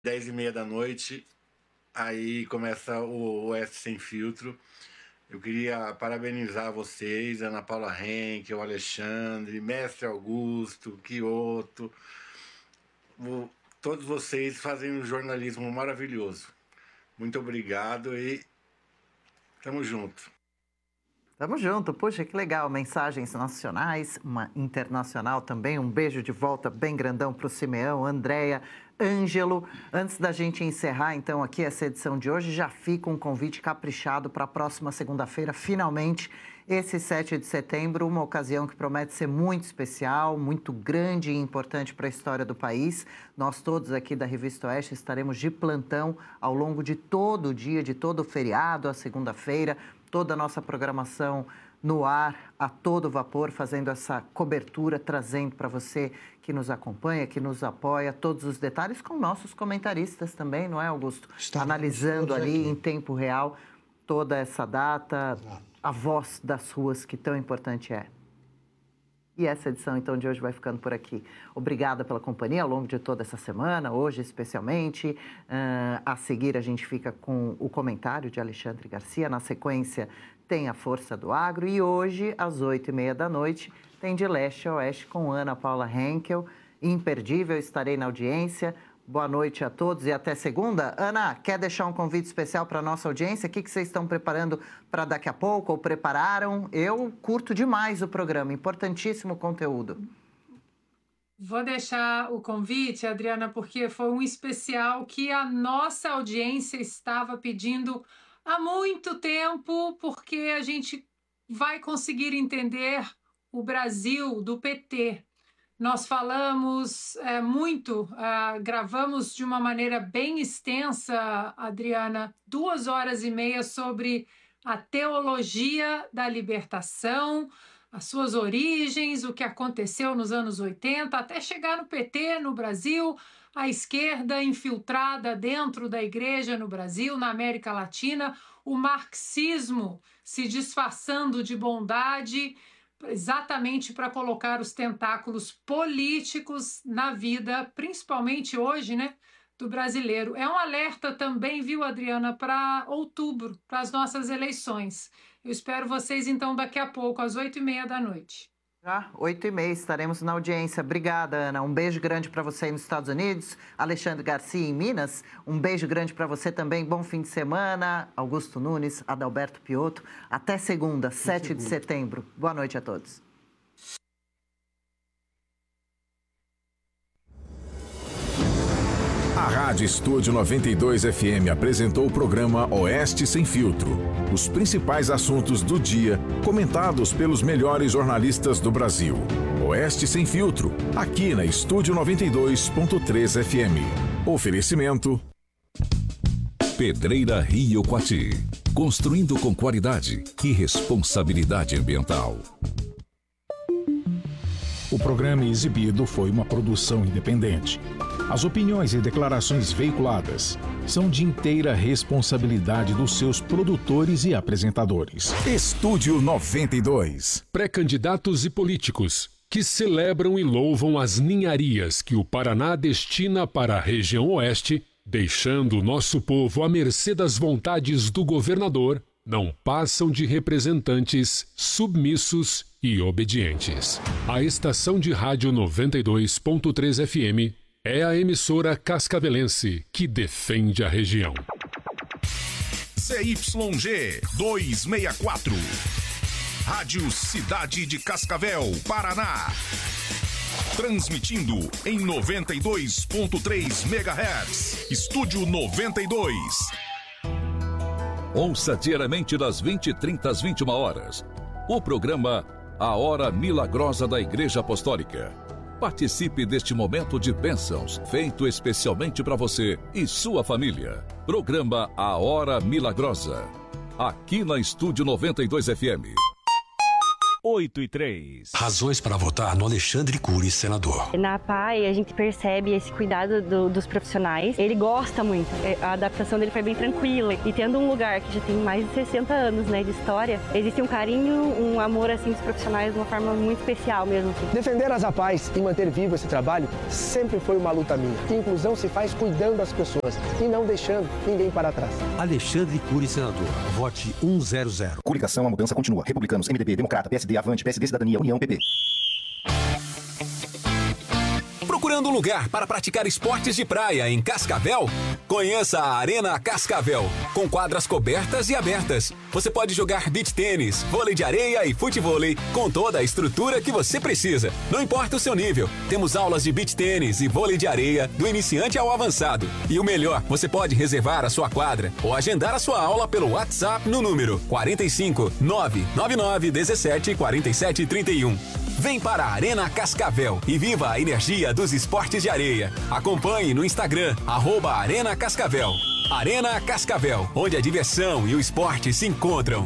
10h30 da noite, aí começa o Oeste Sem Filtro. Eu queria parabenizar vocês, Ana Paula Henke, o Alexandre, Mestre Augusto, Quioto. Todos vocês fazem um jornalismo maravilhoso. Muito obrigado e tamo junto. Tamo junto. Puxa, que legal. Mensagens nacionais, uma internacional também. Um beijo de volta bem grandão para o Simeão, Andréia, Ângelo. Antes da gente encerrar, então, aqui essa edição de hoje, já fica um convite caprichado para a próxima segunda-feira, finalmente, esse 7 de setembro, uma ocasião que promete ser muito especial, muito grande e importante para a história do país. Nós todos aqui da Revista Oeste estaremos de plantão ao longo de todo o dia, de todo o feriado, a segunda-feira, toda a nossa programação no ar, a todo vapor, fazendo essa cobertura, trazendo para você que nos acompanha, que nos apoia, todos os detalhes, com nossos comentaristas também, não é, Augusto? Analisando ali aqui, em tempo real, toda essa data, a voz das ruas, que tão importante é. E essa edição, então, de hoje vai ficando por aqui. Obrigada pela companhia ao longo de toda essa semana, hoje especialmente. A seguir, a gente fica com o comentário de Alexandre Garcia. Na sequência, tem a Força do Agro. E hoje, às 8h30 da noite, tem De Leste a Oeste com Ana Paula Henkel. Imperdível, estarei na audiência. Boa noite a todos e até segunda. Ana, quer deixar um convite especial para a nossa audiência? O que vocês estão preparando para daqui a pouco ou prepararam? Eu curto demais o programa, importantíssimo conteúdo. Vou deixar o convite, Adriana, porque foi um especial que a nossa audiência estava pedindo há muito tempo, porque a gente vai conseguir entender o Brasil do PT. Nós falamos muito, gravamos de uma maneira bem extensa, Adriana, 2h30 sobre a teologia da libertação, as suas origens, o que aconteceu nos anos 80, até chegar no PT no Brasil, a esquerda infiltrada dentro da igreja no Brasil, na América Latina, o marxismo se disfarçando de bondade, exatamente para colocar os tentáculos políticos na vida, principalmente hoje, né, do brasileiro. É um alerta também, viu, Adriana, para outubro, para as nossas eleições. Eu espero vocês, então, daqui a pouco, às 8h30 da noite. Já, 8h30, estaremos na audiência. Obrigada, Ana. Um beijo grande para você aí nos Estados Unidos. Alexandre Garcia em Minas. Um beijo grande para você também. Bom fim de semana. Augusto Nunes, Adalberto Piotto. Até segunda, 7 de setembro. Boa noite a todos. A Rádio Estúdio 92 FM apresentou o programa Oeste Sem Filtro. Os principais assuntos do dia, comentados pelos melhores jornalistas do Brasil. Oeste Sem Filtro, aqui na Estúdio 92.3 FM. Oferecimento Pedreira Rio Coati. Construindo com qualidade e responsabilidade ambiental. O programa exibido foi uma produção independente. As opiniões e declarações veiculadas são de inteira responsabilidade dos seus produtores e apresentadores. Estúdio 92. Pré-candidatos e políticos que celebram e louvam as ninharias que o Paraná destina para a região oeste, deixando o nosso povo à mercê das vontades do governador, não passam de representantes submissos e obedientes. A estação de rádio 92.3 FM é a emissora cascavelense que defende a região. CYG 264. Rádio Cidade de Cascavel, Paraná. Transmitindo em 92.3 MHz. Estúdio 92. Ouça diariamente das 20h30 às 21h. O programa A Hora Milagrosa da Igreja Apostólica. Participe deste momento de bênçãos, feito especialmente para você e sua família. Programa A Hora Milagrosa. Aqui na Estúdio 92 FM. 8 e 3. Razões para votar no Alexandre Cury, senador. Na APAE, a gente percebe esse cuidado dos profissionais. Ele gosta muito. A adaptação dele foi bem tranquila. E tendo um lugar que já tem mais de 60 anos, né, de história, existe um carinho, um amor assim dos profissionais de uma forma muito especial mesmo. Assim. Defender as APAEs e manter vivo esse trabalho sempre foi uma luta minha. Inclusão se faz cuidando das pessoas e não deixando ninguém para trás. Alexandre Cury, senador. Vote 100. Coligação, a mudança continua. Republicanos, MDB, Democrata, PSD, Avante, PSD, Cidadania, União, PP. Procurando um lugar para praticar esportes de praia em Cascavel? Conheça a Arena Cascavel, com quadras cobertas e abertas. Você pode jogar beach tênis, vôlei de areia e futevôlei com toda a estrutura que você precisa. Não importa o seu nível, temos aulas de beach tênis e vôlei de areia do iniciante ao avançado. E o melhor, você pode reservar a sua quadra ou agendar a sua aula pelo WhatsApp no número 45 999 17 47 31. Vem para a Arena Cascavel e viva a energia dos esportes de areia. Acompanhe no Instagram, @Arena Cascavel. Arena Cascavel, onde a diversão e o esporte se encontram.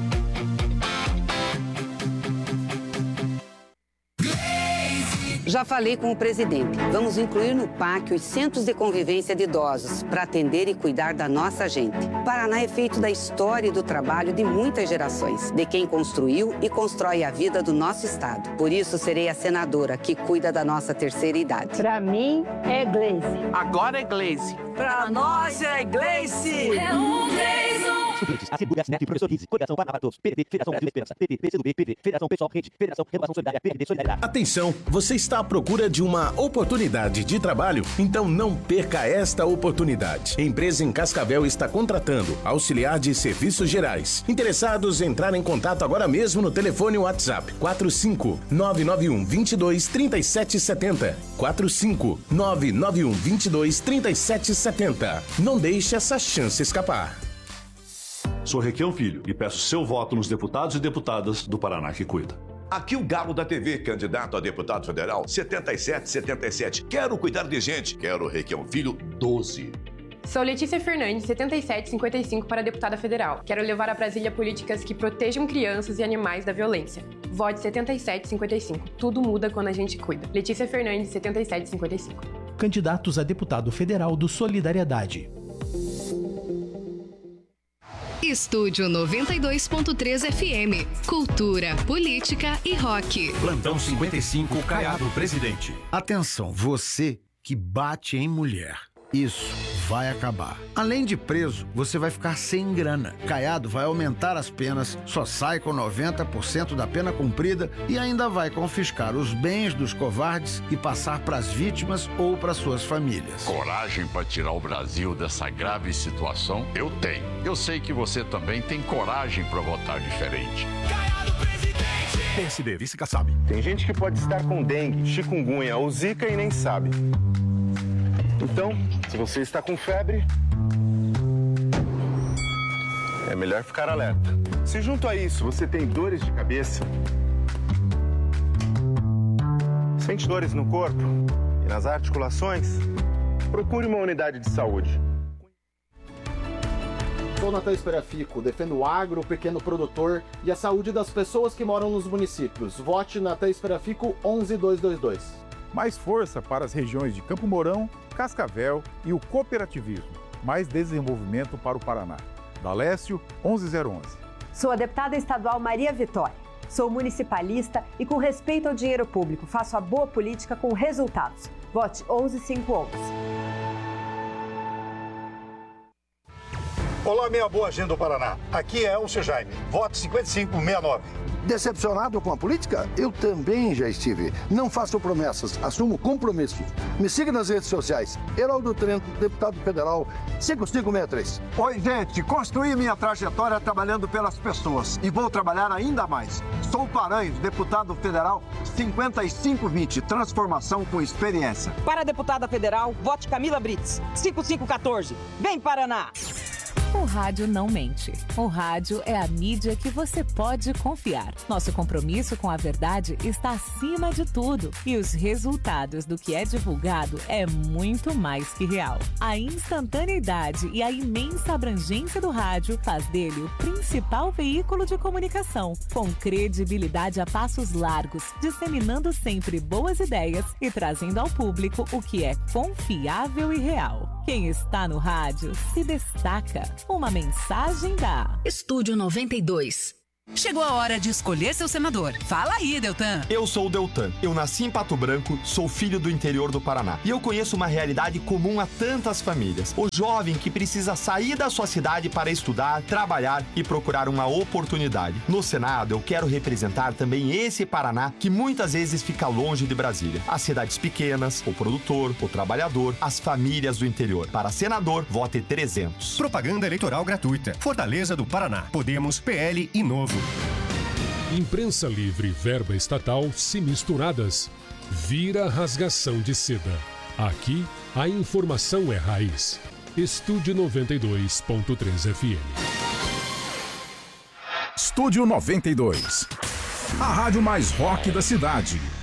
Já falei com o presidente. Vamos incluir no PAC os centros de convivência de idosos para atender e cuidar da nossa gente. Paraná é feito da história e do trabalho de muitas gerações, de quem construiu e constrói a vida do nosso estado. Por isso, serei a senadora que cuida da nossa terceira idade. Para mim, é Gleice. Agora é Gleice. Para nós é Gleice. É um Gleison. Assegura, Sinep, Professor Rizzi, Coligação Paraná para Todos, PDT, Federação Brasil Esperança, PP, PCdoB, PV, Federação Pessoal Rede, Federação Renovação Solidária, PRD Solidariedade. Atenção, você está à procura de uma oportunidade de trabalho? Então não perca esta oportunidade. A empresa em Cascavel está contratando auxiliar de serviços gerais. Interessados, entrar em contato agora mesmo no telefone WhatsApp 45991 22 3770. 45991 22 3770. Não deixe essa chance escapar. Sou Requião Filho e peço seu voto nos deputados e deputadas do Paraná que cuida. Aqui o Galo da TV, candidato a deputado federal 7777. Quero cuidar de gente. Quero Requião Filho 12. Sou Letícia Fernandes, 7755 para deputada federal. Quero levar a Brasília políticas que protejam crianças e animais da violência. Vote 7755. Tudo muda quando a gente cuida. Letícia Fernandes, 7755. Candidatos a deputado federal do Solidariedade. Estúdio 92.3 FM. Cultura, política e rock. Plantão 55, Caiado, presidente. Atenção, você que bate em mulher. Isso vai acabar. Além de preso, você vai ficar sem grana. Caiado vai aumentar as penas, só sai com 90% da pena cumprida e ainda vai confiscar os bens dos covardes e passar para as vítimas ou para suas famílias. Coragem para tirar o Brasil dessa grave situação? Eu tenho. Eu sei que você também tem coragem para votar diferente. Caiado, presidente! PSD, vice Kassab. Tem gente que pode estar com dengue, chikungunya ou zika e nem sabe. Então, se você está com febre, é melhor ficar alerta. Se junto a isso você tem dores de cabeça, sente dores no corpo e nas articulações, procure uma unidade de saúde. Sou Natan Esperafico, defendo o agro, o pequeno produtor e a saúde das pessoas que moram nos municípios. Vote Natan Esperafico 11222. Mais força para as regiões de Campo Mourão, Cascavel e o cooperativismo. Mais desenvolvimento para o Paraná. Dalécio, 11011. Sou a deputada estadual Maria Vitória. Sou municipalista e, com respeito ao dinheiro público, faço a boa política com resultados. Vote 11511. Olá, minha boa gente do Paraná. Aqui é Elcio Jaime. Vote 5569. Decepcionado com a política? Eu também já estive. Não faço promessas, assumo compromissos. Me siga nas redes sociais. Heraldo Trento, deputado federal, 5563. Oi, gente. Construí minha trajetória trabalhando pelas pessoas e vou trabalhar ainda mais. Sou Paranhos, deputado federal, 5520. Transformação com experiência. Para a deputada federal, vote Camila Brits, 5514. Vem, Paraná! O rádio não mente. O rádio é a mídia que você pode confiar. Nosso compromisso com a verdade está acima de tudo. E os resultados do que é divulgado é muito mais que real. A instantaneidade e a imensa abrangência do rádio faz dele o principal veículo de comunicação, com credibilidade a passos largos, disseminando sempre boas ideias e trazendo ao público o que é confiável e real. Quem está no rádio se destaca. Uma mensagem da Estúdio 92. Chegou a hora de escolher seu senador. Fala aí, Deltan. Eu sou o Deltan. Eu nasci em Pato Branco, sou filho do interior do Paraná. E eu conheço uma realidade comum a tantas famílias. O jovem que precisa sair da sua cidade para estudar, trabalhar e procurar uma oportunidade. No Senado, eu quero representar também esse Paraná que muitas vezes fica longe de Brasília. As cidades pequenas, o produtor, o trabalhador, as famílias do interior. Para senador, vote 300. Propaganda eleitoral gratuita. Fortaleza do Paraná. Podemos, PL e Novo. Imprensa livre e verba estatal se misturadas. Vira rasgação de seda. Aqui, a informação é raiz. Estúdio 92.3 FM. Estúdio 92. A rádio mais rock da cidade.